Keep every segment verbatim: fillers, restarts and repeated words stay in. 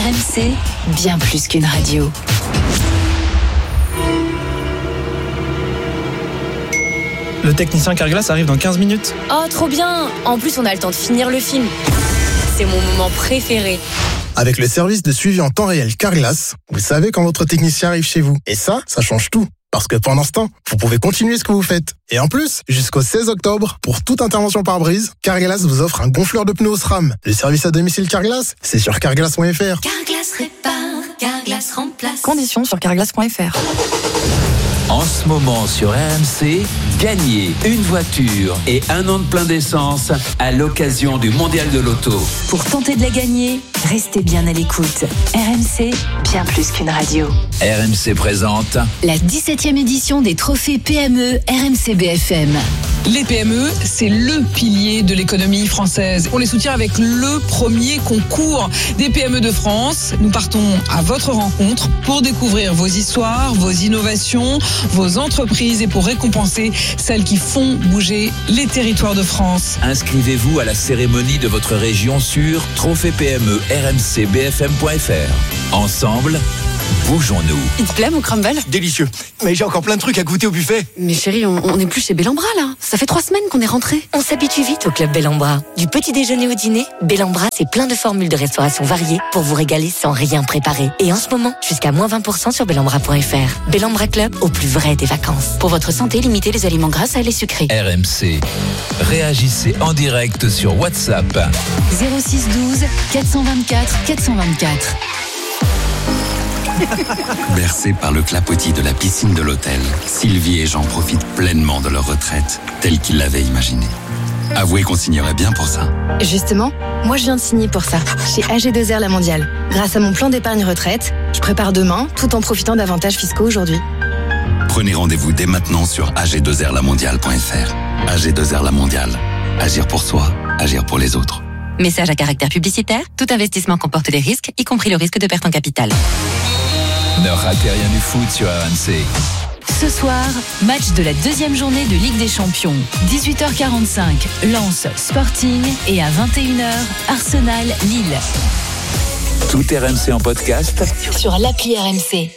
R M C, bien plus qu'une radio. Le technicien Carglass arrive dans quinze minutes. Oh, trop bien! En plus, on a le temps de finir le film. C'est mon moment préféré. Avec le service de suivi en temps réel Carglass, vous savez quand votre technicien arrive chez vous. Et ça, ça change tout. Parce que pendant ce temps, vous pouvez continuer ce que vous faites. Et en plus, jusqu'au seize octobre, pour toute intervention par brise, Carglass vous offre un gonfleur de pneus SRAM. Le service à domicile Carglass, c'est sur carglass point f r. Carglass répare, Carglass remplace. Conditions sur carglass point f r. En ce moment sur R M C, gagnez une voiture et un an de plein d'essence à l'occasion du Mondial de l'Auto. Pour tenter de la gagner, restez bien à l'écoute. R M C, bien plus qu'une radio. R M C présente La dix-septième édition des trophées P M E R M C B F M. Les P M E, c'est le pilier de l'économie française. On les soutient avec le premier concours des P M E de France. Nous partons à votre rencontre pour découvrir vos histoires, vos innovations, vos entreprises et pour récompenser celles qui font bouger les territoires de France. Inscrivez-vous à la cérémonie de votre région sur trophée P M E R M C B F M point f r. Ensemble, bougeons-nous. Il te plaît mon crumble? Délicieux. Mais j'ai encore plein de trucs à goûter au buffet. Mais chérie, on, on est plus chez Bellambra là. Ça fait trois semaines qu'on est rentrés. On s'habitue vite au club Bellambra. Du petit déjeuner au dîner, Bellambra, c'est plein de formules de restauration variées pour vous régaler sans rien préparer. Et en ce moment, jusqu'à moins vingt pour cent sur bellambra point f r. Bellambra Club, au plus vrai des vacances. Pour votre santé, limitez les aliments gras et les sucrés. R M C. Réagissez en direct sur WhatsApp. zéro six douze quatre cent vingt-quatre quatre cent vingt-quatre. Bercés par le clapotis de la piscine de l'hôtel, Sylvie et Jean profitent pleinement de leur retraite, telle qu'ils l'avaient imaginée. Avouez qu'on signerait bien pour ça. Justement, moi je viens de signer pour ça, chez A G deux R La Mondiale. Grâce à mon plan d'épargne retraite, je prépare demain, tout en profitant d'avantages fiscaux aujourd'hui. Prenez rendez-vous dès maintenant sur a g deux r la mondiale point f r. A G deux R La Mondiale. Agir pour soi, agir pour les autres. Message à caractère publicitaire. Tout investissement comporte des risques, y compris le risque de perte en capital. Ne ratez rien du foot sur R M C. Ce soir, match de la deuxième journée de Ligue des Champions. dix-huit heures quarante-cinq, Lens Sporting et à vingt et une heures, Arsenal Lille. Tout R M C en podcast Sur l'appli R M C.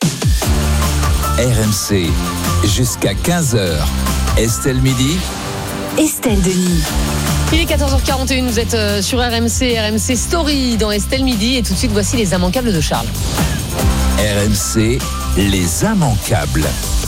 R M C, jusqu'à quinze heures. Estelle Midi. Estelle Denis. Il est quatorze heures quarante et une, vous êtes sur R M C, R M C Story dans Estelle Midi. Et tout de suite, voici les immanquables de Charles. R M C, les immanquables.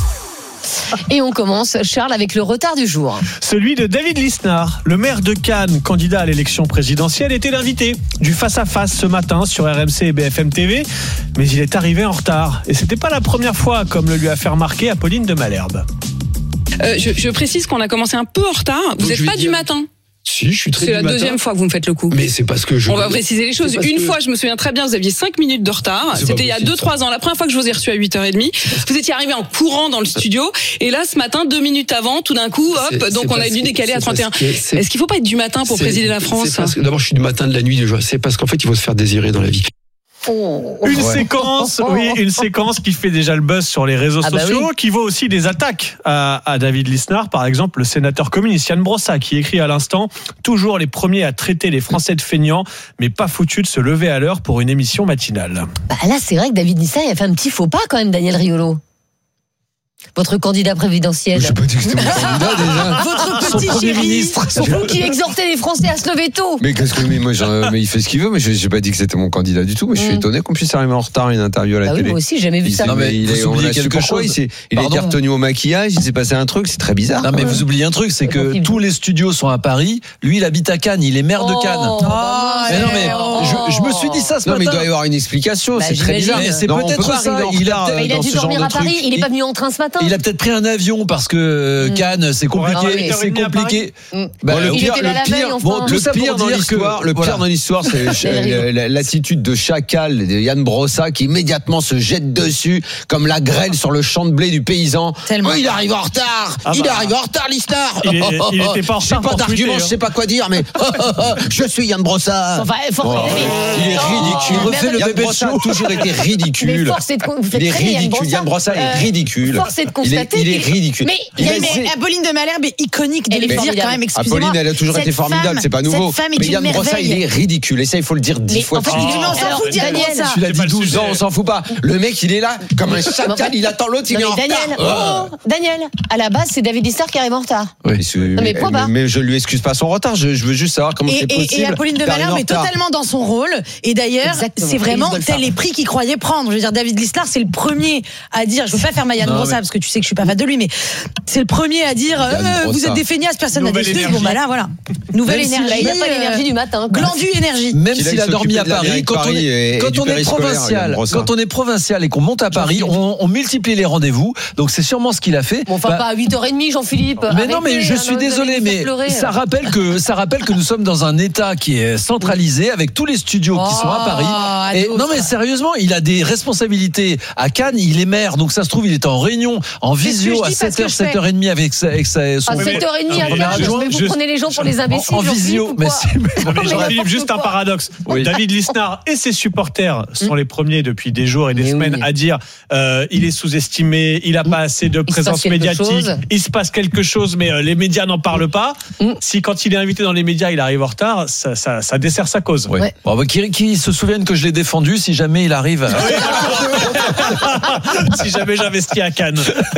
Et on commence, Charles, avec le retard du jour. Celui de David Lisnard, le maire de Cannes, candidat à l'élection présidentielle, était l'invité du face-à-face ce matin sur R M C et B F M T V. Mais il est arrivé en retard. Et c'était pas la première fois, comme le lui a fait remarquer Apolline de Malherbe. Euh, je, je précise qu'on a commencé un peu en retard. Vous n'êtes pas du matin. Si, je suis très C'est la du deuxième matin. fois que vous me faites le coup. Mais c'est parce que je... On va préciser les choses. Une que... fois, je me souviens très bien, vous aviez cinq minutes de retard. C'est C'était il y a deux trois ans. La première fois que je vous ai reçu à huit heures trente. Vous étiez arrivé en courant dans le studio. Et là, ce matin, deux minutes avant, tout d'un coup, hop, c'est, donc c'est on a dû décaler à trente et un. C'est... Est-ce qu'il faut pas être du matin pour c'est... présider la France? C'est parce que d'abord, je suis du matin, de la nuit, du jour. C'est parce qu'en fait, il faut se faire désirer dans la vie. Oh, une ouais. séquence, oui, une séquence qui fait déjà le buzz sur les réseaux ah sociaux, bah oui. qui vaut aussi des attaques à, à David Lisnard, par exemple le sénateur communiste Yann Brossa, qui écrit à l'instant « Toujours les premiers à traiter les Français de feignants, mais pas foutus de se lever à l'heure pour une émission matinale. » Bah là, c'est vrai que David Lisnard a fait un petit faux pas quand même, Daniel Riolo. Votre candidat présidentiel. Je n'ai pas dit que c'était mon candidat déjà. Votre petit chéri. Ministre. Surtout qui exhortait les Français à se lever tôt. Mais qu'est-ce que mais moi mais il fait ce qu'il veut, mais je n'ai pas dit que c'était mon candidat du tout. Mais je suis mmh. étonné qu'on puisse arriver en retard à une interview à la ah télé. Oui, moi aussi, j'ai jamais vu il ça. Non mais il est, on a quelque chose. chose. Il, il a été retenu au maquillage. Il s'est passé un truc, c'est très bizarre. Non mais vous oubliez un truc, c'est que tous les studios sont à Paris. Lui, il habite à Cannes. Il est maire de Cannes. Oh, mais non mais je, je me suis dit ça ce matin. Non mais il doit y avoir une explication. C'est très bizarre. C'est peut-être ça. Il a dû dormir à Paris. Il est pas venu en train ce matin. Il a peut-être pris un avion parce que mmh. Cannes c'est compliqué, c'est compliqué. Mmh. Bah, le pire, le pire, bon, le pire dans l'histoire, que, le pire voilà. dans l'histoire, c'est l'attitude de chacal de Yann Brossa qui immédiatement se jette dessus comme la grêle sur le champ de blé du paysan. Tellement. Oh, il arrive en retard. Ah bah. Il arrive en retard, Lisnard. Il, est, il était pas en retard. J'ai pas d'argument, je sais pas quoi dire, mais je suis Yann Brossa. Enfin, faut, oh. Il est ridicule. Il refait le Yann bébé Brossard chaud. a toujours été ridicule. Mais force est de con- vous faites Il est très bien, Yann ridicule. Brossard. Yann Brossard est Euh, ridicule. force est de Il est- constater Il est qu'il- ridicule. Mais Il Yann- a- mais Apolline de Malherbe est iconique de Elle le est dire formidable. quand même, excusez-moi. Apolline, elle a toujours été Cette formidable, femme- c'est pas nouveau. Cette femme est Mais une Yann Brossard, il merveille. est ridicule. Et ça, il faut le dire dix Mais fois. en fait, de suite. il est- Mais on s'en Alors, fout d'Yann Daniel, Brossard. Tu l'as C'est dit pas le douze sujet. ans, on s'en fout pas. Le mec, il est là comme un chacal, il attend l'autre, il est Non, en mais Daniel, retard. oh, Daniel, à la base, c'est David Lisnard qui arrive en retard. Oui, c'est- mais point barre. mais je lui excuse pas son retard. Je, je veux juste savoir comment Et, c'est et- possible. et Apolline de d'arriver Malherbe en est retard. totalement dans son rôle. Et d'ailleurs, Exactement. c'est vraiment Élise tel Golfard. les prix qu'il croyait prendre. Je veux dire, David Lisnard, c'est le premier à dire. Je veux pas faire Marianne Non, Brossard mais- parce que tu sais que je suis pas fan de lui, mais c'est le premier à dire euh, Yann vous Brossard. êtes des feignasses, personne n'a Nouvelle décidé. énergie. Bon bah là, voilà. Nouvelle Même si- énergie. Il n'a pas l'énergie euh, du matin. quoi. Glandu énergie. Même Il a s'il a s'occupé dormi à de la Paris, mairie de quand on Paris et- est, et quand du on est périscolaire, Yann provincial, Brossard. quand on est provincial et qu'on monte à Paris, on, on multiplie les rendez-vous. Donc c'est sûrement ce qu'il a fait. Bon, enfin, Bah, pas à huit heures trente, Jean-Philippe. mais non, mais Arrêtez, je hein, suis vous allez désolé, nous faire mais pleurer. ça rappelle que ça rappelle que nous sommes dans un État qui est centralisé avec tous les studios qui sont à Paris. Et Adolphe. non, mais sérieusement, il a des responsabilités à Cannes. Il est maire, donc ça se trouve, il est en réunion, en C'est ce que visio je à dis parce sept que heures, je fais. sept heures trente avec sa, avec sa, son À mais- sept heures trente non, à mais Cannes, juste- mais vous juste- prenez les gens pour les imbéciles. en visio. Jean-Philippe, ou Mais quoi c'est- Non, mais mais Jean-Philippe, n'importe juste un quoi. paradoxe. Oui. David Lisnard et ses supporters sont les premiers depuis des jours et des Mais semaines oui. à dire euh, il est sous-estimé, il n'a pas assez de se passe présence quelque médiatique, chose. il se passe quelque chose, mais euh, les médias n'en parlent pas. Mm. Si quand il est invité dans les médias, il arrive en retard, ça, ça, ça dessert sa cause. Ouais. Ouais. Bon, bah, qui, qui se souviennent que je l'ai défendu si jamais il arrive à... Si jamais j'investis à Cannes.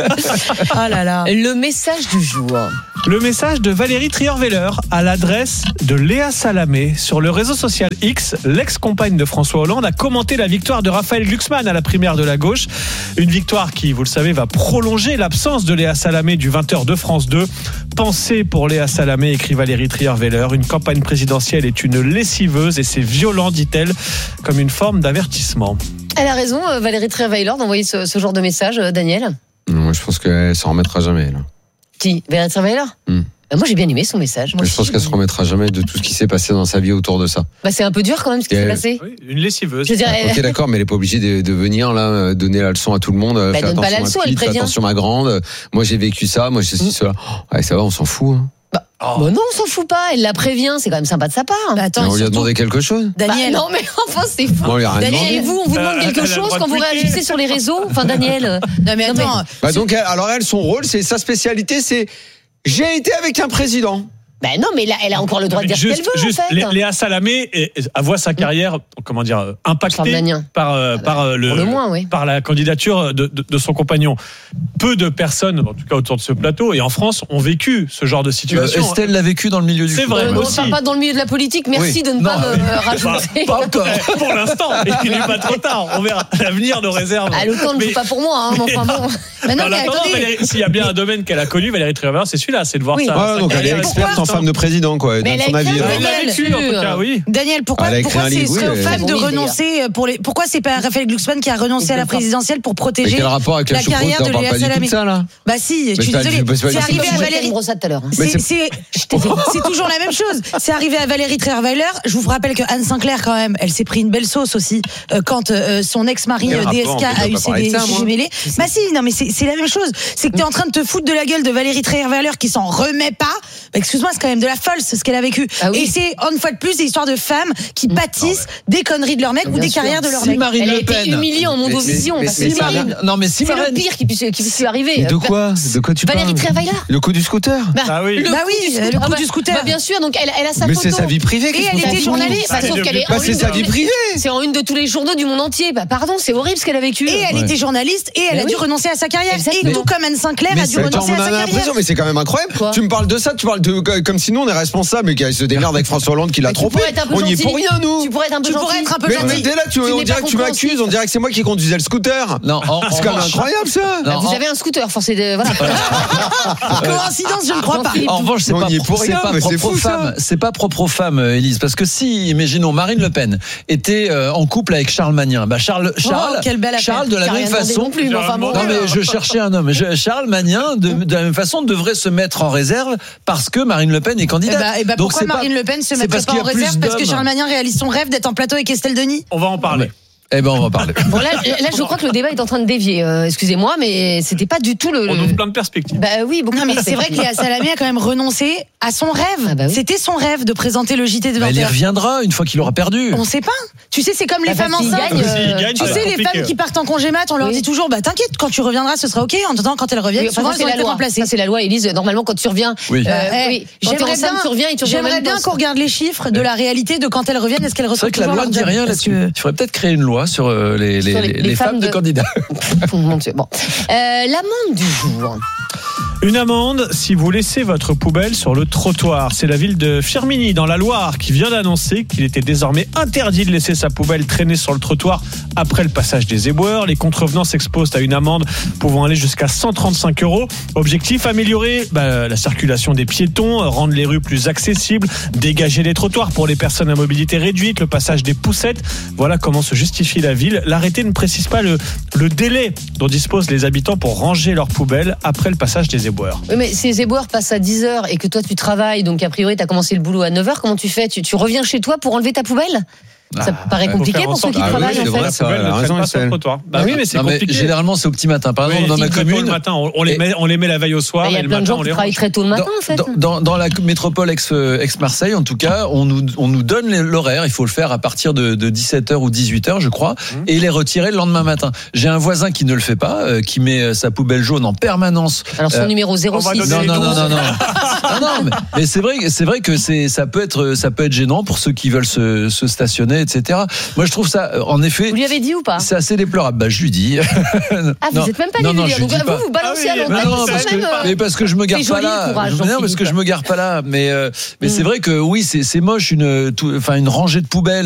Oh là là. Le message du jour. Le message de Valérie Trierweiler à l'adresse de Léa Salamé. Sur le réseau social X, l'ex-compagne de François Hollande a commenté la victoire de Raphaël Glucksmann à la primaire de la gauche. Une victoire qui, vous le savez, va prolonger l'absence de Léa Salamé du vingt heures de France deux. Pensez pour Léa Salamé, écrit Valérie Trierweiler. Une campagne présidentielle est une lessiveuse et c'est violent, dit-elle, comme une forme d'avertissement. Elle a raison, euh, Valérie Trierweiler, d'envoyer ce, ce genre de message, euh, Daniel. Moi, je pense qu'elle s'en remettra jamais. Là. Qui Valérie Trierweiler Hmm. Euh, Moi, j'ai bien aimé son message. Moi Je aussi. pense qu'elle se remettra jamais de tout ce qui s'est passé dans sa vie autour de ça. Bah, c'est un peu dur quand même ce qui Et s'est elle- passé. Oui, une lessiveuse. Je dirais. Ok, d'accord, mais elle est pas obligée de, de venir là euh, donner la leçon à tout le monde. euh, Bah, fais donne pas attention la à leçon, ma elle petite, fais prévient. attention à ma grande. Moi, j'ai vécu ça. Moi, j'ai ceci, cela. Ouais, ça va, on s'en fout. Hein. Bah non, on s'en fout pas. Elle la prévient. C'est quand même sympa de sa part. Bah, attends, Mais on lui a surtout- demandé quelque chose. Daniel. Bah, non, mais enfin, c'est fou. Bon, on lui a rien Daniel, demandé. et vous, on vous demande Euh, quelque elle a le chose droit quand de vous tweeter. réagissez sur les réseaux. Enfin, Daniel. euh, Non mais Non, mais- attends. Bah donc, elle- alors elle, son rôle, c'est sa spécialité, c'est j'ai été avec un président. Bah non, mais là, elle a encore le droit de dire ce Juste, qu'elle veut, juste, en fait. Lé- Léa Salamé est- est- voit sa carrière, comment dire, euh, impactée Charlemagnien. par, euh, par, euh, le, Pour le moins, oui. par la candidature de, de, de son compagnon. Peu de personnes, en tout cas autour de ce plateau et en France, ont vécu ce genre de Euh, situation. Estelle l'a vécu dans le milieu du C'est foot. vrai, Euh, moi on ne aussi. parle pas dans le milieu de la politique. Merci Oui. de ne Non, pas me oui. euh, rajouter. Pas encore. Eh, Pour l'instant, il n'est pas trop tard. On verra. L'avenir nous réserve. Ah, le temps ne Mais- joue pas pour moi, hein, mais enfin bon. Mais non, En mais attendant, attendez. Valérie, s'il y a bien un domaine qu'elle a connu, Valérie Trierweiler, c'est celui-là, c'est de voir Oui. ça. Ouais, sa donc elle est carrière. experte en femme de président, quoi. Elle Mais donne elle son a avis. écrit un euh. Elle l'a Daniel, vécu, en tout cas, oui. Daniel, pourquoi, Elle a écrit pourquoi un c'est livre, c'est oui, aux elle- femmes de Bon, renoncer euh, pour les pourquoi c'est pas Raphaël Glucksmann qui a renoncé à la présidentielle pour Mais protéger quel rapport avec la la choucroute? carrière On de parle Léa pas du tout Salamé. de ça, là. Bah si, je Mais suis c'est pas- désolée. c'est pas- C'est c'est arrivé pas- à Valérie Valérie. Brossat tout à l'heure. hein. Mais C'est c'est- c'est- c'est toujours la même chose. C'est arrivé à Valérie Trierweiler. Je vous rappelle que Anne Sinclair, quand même, elle s'est pris une belle sauce aussi euh, quand euh, son ex-mari Quel euh, rapport? D S K On peut a eu pas ses parler de ça, moi. mêlés. Bah si, non mais c'est c'est la même chose. C'est que t'es en train de te foutre de la gueule de Valérie Trierweiler qui s'en remet pas. Bah, excuse-moi, c'est quand même de la folle ce qu'elle a vécu. Ah oui. Et c'est une fois de plus des histoires de femmes qui pâtissent des conneries de leur mec ou Bien des sûr. carrières de leur Si mec. Marine Elle a Le été Pen. humiliée en mondovision. mais- parce que mais c'est ça- Marine. Non, mais si C'est le Marine. pire qui puisse, qui puisse lui arriver. Mais de quoi? De quoi tu parles? Valérie Trierweiler. Le coup du scooter? Bah, Ah oui. le Bah coup oui, du le scooter. coup Ah bah, du scooter. bah, bien sûr, donc elle, elle a sa Mais photo. c'est sa vie privée. Et qu'est-ce elle qu'on était s'en fout? journaliste. Bah, sauf qu'elle est Bah, en c'est une sa de- vie privée. C'est en une de tous les journaux du monde entier. Bah pardon, c'est horrible ce qu'elle a vécu. Et elle Ouais. était journaliste et elle Mais a dû oui. renoncer à sa carrière. Exactement. Et tout comme Anne Sinclair Mais a dû c'est- attends, renoncer on à en sa a carrière. l'impression, mais c'est quand même incroyable. Quoi Tu me parles de ça, tu parles de comme si nous on est responsable et qu'elle se démerde avec François Hollande qui l'a Mais tu trompé. pourrais être un peu On y est gentil. pour rien, nous. Tu pourrais être un peu Tu pourrais gentil. être un peu Mais gentil. mais dès là, tu, Tu on n'es dirait pas que tu m'accuses, compréhensif. on dirait que c'est moi qui conduisais le scooter. Non, en, C'est en quand même revanche- incroyable ça. Bah, Non, vous en- avez un scooter, forcé de. Voilà. Coïncidence, je ne crois pas. Jean-Philippe. En revanche, c'est On pas, y est pour c'est rien, pas mais c'est propre aux fou, ça. femmes. C'est pas propre aux femmes, euh, Élise. Parce que si, imaginons, Marine Le Pen était euh, en couple avec Charles Magnin, bah Charles, Charles, quelle belle affaire. Charles de la Qui a même rien demandé façon. non plus, mais enfin bon. Non mais je cherchais un homme. Je- Charles Magnin, de, de la même façon, devrait se mettre en réserve parce que Marine Le Pen est Et candidate. bah, et bah Donc pourquoi c'est pas- Marine Le Pen se c'est mettrait parce pas qu'il y en a plus réserve parce que d'hommes. Charles Magnin réalise son rêve d'être en plateau avec Estelle Denis? On va en parler. Eh ben, on va en parler. Bon, là, là, je crois que le débat est en train de dévier. Euh, excusez-moi, mais c'était pas du tout le. On ouvre plein de perspectives. Bah oui, beaucoup. Non, mais c'est vrai que Léa Salamé a quand même renoncé à son rêve. Ah bah oui. C'était son rêve de présenter le J T de vingt heures. Mais il reviendra une fois qu'il aura perdu. On sait pas. Tu sais, c'est comme les bah, femmes enceintes. Gagne, euh... gagne, tu sais, les femmes qui partent en congé mat, on leur oui. dit toujours, bah t'inquiète, quand tu reviendras, ce sera ok. En attendant, quand elles reviennent, oui, souvent enfin, elles ont été remplacées. Ça, c'est la loi, Élise. Normalement, quand tu reviens, oui. Euh, euh, oui. J'aimerais bien, tu reviens et tu reviens J'aimerais bien qu'on regarde les chiffres de la réalité de quand elles reviennent. Est-ce qu'elles reçoivent toujours leur job ? C'est vrai que la loi ne dit rien là-dessus. Il faudrait peut-être créer une loi sur les les les, les, les femmes, femmes de, de candidats. Mon Dieu. Bon, euh, l'amende du jour. Une amende si vous laissez votre poubelle sur le trottoir. C'est la ville de Firminy dans la Loire qui vient d'annoncer qu'il était désormais interdit de laisser sa poubelle traîner sur le trottoir après le passage des éboueurs. Les contrevenants s'exposent à une amende pouvant aller jusqu'à cent trente-cinq euros. Objectif, améliorer bah, la circulation des piétons, rendre les rues plus accessibles, dégager les trottoirs pour les personnes à mobilité réduite, le passage des poussettes. Voilà comment se justifie la ville. L'arrêté ne précise pas le, le délai dont disposent les habitants pour ranger leurs poubelles après le passage des éboueurs. Oui, mais ces éboueurs passent à dix heures et que toi tu travailles, donc a priori tu as commencé le boulot à neuf heures, comment tu fais tu, tu reviens chez toi pour enlever ta poubelle ? Ça ah, paraît compliqué pour ceux qui ah, travaillent oui, en fait. Ça, la raison pas sur le trottoir. Bah oui, mais c'est non, compliqué. Mais généralement, c'est au petit matin. Par exemple, oui, dans ma commune, le matin, on, on les met, on les met la veille au soir. Il y a et plein le de matin, gens qui travaillent très tôt le matin, dans, en fait. Dans, dans, dans la métropole ex, ex-Marseille, en tout cas, on nous, on nous donne l'horaire. Il faut le faire à partir de, de dix-sept heures ou dix-huit heures, je crois, mmh. et les retirer le lendemain matin. J'ai un voisin qui ne le fait pas, euh, qui met sa poubelle jaune en permanence. Alors son euh, numéro zéro six. Non, non, non, non, non. Ah non, mais, mais c'est vrai, c'est vrai que c'est, ça peut être, ça peut être gênant pour ceux qui veulent se, se stationner, et cetera. Moi, je trouve ça, en effet. Vous lui avez dit ou pas ? C'est assez déplorable. Bah, je lui dis. Ah, vous n'êtes même pas allé lui dire. Donc, vous, vous balancez à l'antenne. Non, parce que, mais parce que je me gare pas là. Non, parce que je me gare pas là. Mais, euh, mais mmh. c'est vrai que oui, c'est, c'est moche une, enfin, une rangée de poubelles.